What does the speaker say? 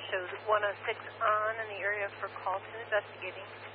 shows 106 on in the area for call to investigating.